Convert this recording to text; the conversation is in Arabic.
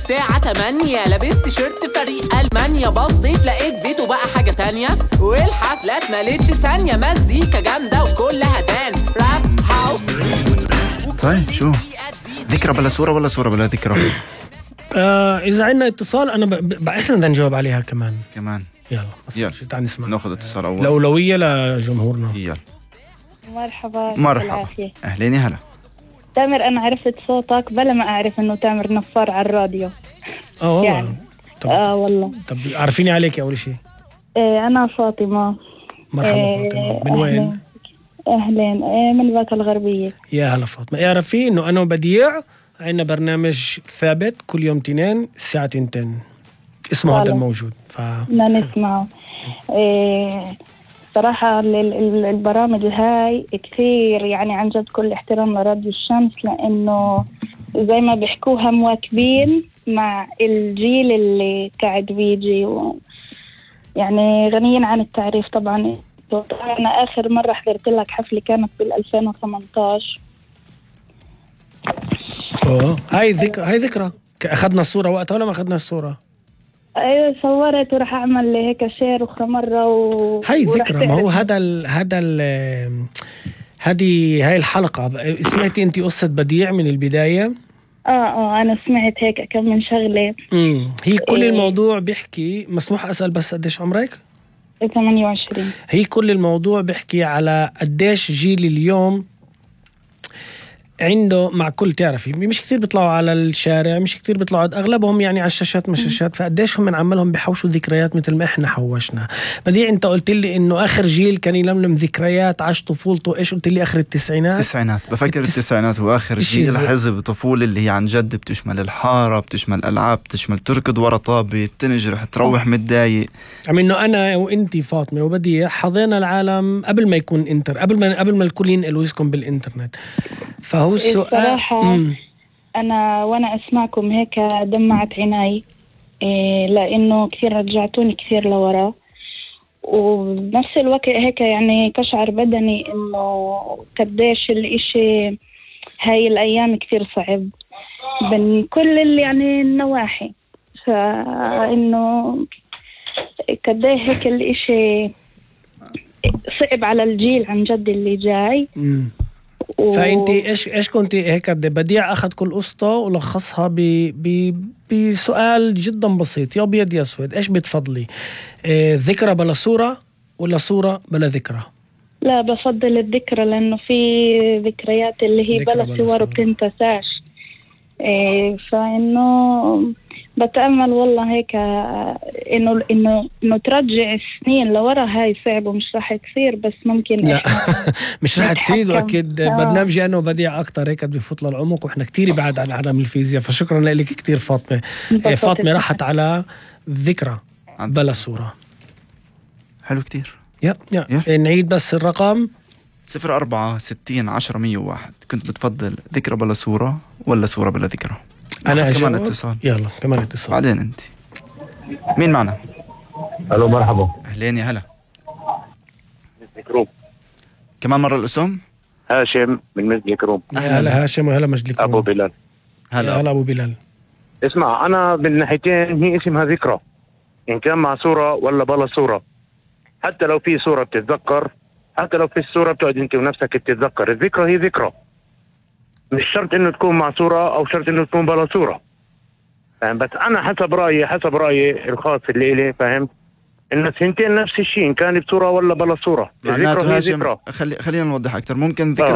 الساعة 8 لبست تيشيرت فريق ألمانيا، بصيت لقيت بيته بقى حاجة تانية، والحفلات مليت في ثانية، مزيكا جامدة وكلها دانس راب هاوس. طيب شو ذكرى بلا صورة ولا صورة بلا ذكرى؟ إذا عندنا اتصال أنا إحنا بدنا نجاوب عليها كمان. يلا تعال نسمع. ناخذ اتصال أول. الأولوية لجمهورنا. يلا. مرحبا. أهلين يا هلا. تامر، أنا عرفت صوتك بلا ما أعرف إنه تامر نفار على الراديو. والله. والله. طب عارفيني عليك أول شيء. أنا فاطمة. مرحبا فاطمة. من وين؟ أهلين. من باكا الغربية. يا هلا فاطمة. اعرفي إنه أنا وبديع عندنا برنامج ثابت كل يوم 2 الساعة 2 اسمه هذا الموجود. بدنا نسمعه. صراحة البرامج هاي كثير يعني عن جد كل احترام لراديو الشمس، لأنه زي ما بيحكوها مواكبين مع الجيل اللي قاعد بيجي يعني غنيين عن التعريف. طبعا أنا آخر مرة حضرت لك حفلة كانت بال2018. هاي ذكرى. أخذنا الصورة وقتها ولا ما أخذنا الصورة؟ ايوه صورت وراح اعمل هيك شير اخرى مره هاي ذكرى. ما هو هاي الحلقه. سمعتي انت قصه بديع من البدايه؟ انا سمعت هيك كم من شغله. هي كل الموضوع بيحكي. مسموح اسال بس قديش عمرك؟ 28. هي كل الموضوع بيحكي على قديش جيل اليوم عنده مع كل تعرفي مش كتير بيطلعوا على الشارع، مش كتير بيطلعوا، أغلبهم يعني على الشاشات مش الشاشات، فقديش هم عمالهم بيحوشوا ذكريات مثل ما احنا حوشنا. بديع انت قلت لي انه اخر جيل كان يلملم ذكريات عاش طفولته. ايش قلت لي؟ اخر التسعينات. بفكر التسعينات هو اخر جيل حزب طفولة اللي هي عن جد بتشمل الحارة، بتشمل العاب، بتشمل تركض ورا طابة، تنجرح، تروح متضايق. انه انا وانتي فاطمة وبديع حظينا العالم قبل ما يكون قبل ما الكل ينقل ويسكن بالانترنت. فهو السؤال أنا وأنا أسمعكم هيك دمعت عيني، لأنه كثير رجعتوني كثير لورا، وبنفس الوقت هيك يعني كشعر بدني إنه قديش الإشي هاي الأيام كثير صعب بين كل يعني النواحي، فإنه قديش هيك الإشي صعب على الجيل عن جد اللي جاي. فأنت إيش كنت هيك بديع أخذ كل قصته ولخصها بسؤال جدا بسيط، يا أبيض يا أسود، إيش بتفضلي؟ ذكرى بلا صورة ولا صورة بلا ذكرى؟ لا، بفضل الذكرى، لأنه في ذكريات اللي هي بلا صور وبتنتساش. فإنه بتأمل والله هيك إنه ترجع السنين لورا هاي صعب ومش راح تصير، بس ممكن لا مش راح تصير. وأكيد برنامجي أنا وبديع أكتر هيك بفوت للعمق، وإحنا كتير بعد عن عالم الفيزياء. فشكرا لك كتير فاطمة. فاطمة راحت على ذكرى بلا صورة. حلو كتير. نعيد بس الرقم 04601001. كنت بتفضل ذكرى بلا صورة ولا صورة بلا ذكرى؟ أنا كمان اتصال. يلا كمان اتصال. بعدين أنت مين معنا؟ ألو مرحبا. أهلين يا هلا. مجد كروم. كمان مرة الاسم؟ هاشم من مجد كروم. يا هلا هاشم وهلا مجد كروم. أبو بلال. هلا أبو بلال. اسمع، أنا من ناحيتين هي اسمها ذكرى، إن كان مع صورة ولا بلا صورة. حتى لو في صورة بتتذكر، حتى لو في الصورة بتقعد أنت ونفسك تتذكر. الذكرى هي ذكرى، مش شرط إنه تكون مع صورة أو شرط إنه تكون بلا صورة. فاهم؟ بس أنا حسب رأيي الخاص اللي إلي، فاهم؟ إنه الثنتين نفس الشيء، إن كان بصورة ولا بلا صورة. الذكرى هي ذكرى. خلينا نوضح أكتر. ممكن ذكرى